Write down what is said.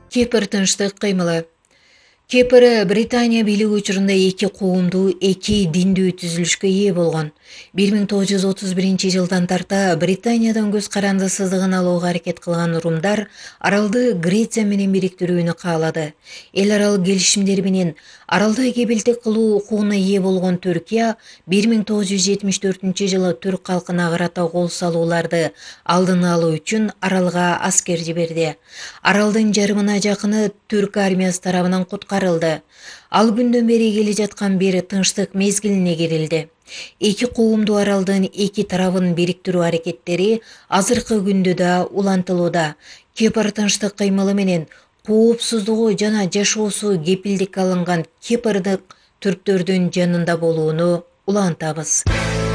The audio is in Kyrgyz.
Кипр тынчтык кыймылы. Кипр Британия бийлиги учурунда эки коомдуу, эки диндүү түзүлүшкө ээ болгон. 1931 жылдан тарта Британиядан көз карандысыздыгын алууга аракет кылган румдар аралды Греция менен бириктирүүнү каалады. Эл аралык келишимдер менен аралда кепилдик кылуу укугуна ээ болгон Түркия 1974 жылы түрк калкына карата кол салууларды алдын алуу үчүн аралга аскер жиберди. Аралдын жарымына жакыны түрк армиясы тарабынан куткарылды. Ал күндөн бери келе жаткан бир тынчтык мезгилине кирилди. Эки коомдуу аралдын эки тарабын бириктирүү аракеттери азыркы күндө да улантылууда. Кипр тынчтык кыймылы менен коопсуздугу жана жашоосу кепилдикке алынган кипрдик түрктөрдүн жанында болууну улантабыз.